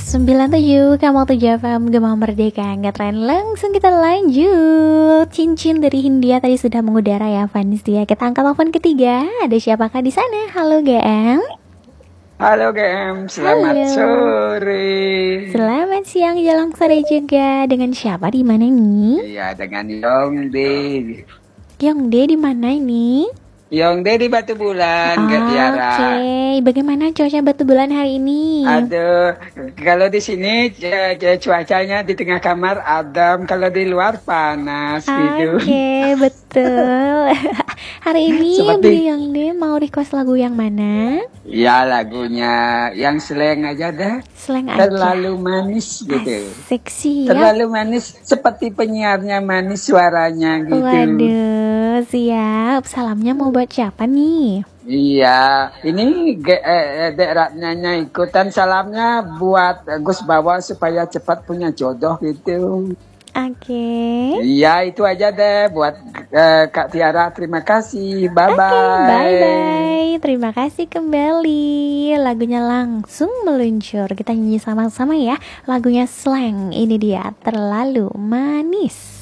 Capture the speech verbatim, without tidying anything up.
sembilan tujuh Kamal tujuh F M Gema Merdeka. Nggak tren, langsung kita lanjut. Cincin dari Hindia tadi sudah mengudara ya, Vanis dia. Kita angkat telepon ketiga. Ada siapakah di sana? Halo G M. Halo G M, selamat Halo. sore. Selamat siang, jelang sore juga. Dengan siapa di mana nih? Iya, dengan Yongde. Yongde di mana ini? Yongde di Batu Bulan, Kak Tiara. Oke, bagaimana cuaca Batu Bulan hari ini? Aduh, kalau di sini c- c- cuacanya di tengah kamar adem, kalau di luar panas gitu. Oke, betul. Hari ini Seperti- Beli Yongde mau request lagu yang mana? Ya lagunya yang slang aja dah. Slang aja. Terlalu manis gitu. Seksi ya. Terlalu manis seperti penyiarnya manis suaranya gitu. Waduh, siap. Salamnya mau buat siapa nih? Iya, ini ge- eh, eh, Dek Ratnanya ikutan salamnya buat eh, Gus Bawa supaya cepat punya jodoh gitu. Oke. Iya, itu aja deh buat eh, Kak Tiara. Terima kasih. Bye bye. Oke, bye-bye. Terima kasih kembali. Lagunya langsung meluncur. Kita nyanyi sama-sama ya. Lagunya Slang. Ini dia, Terlalu Manis.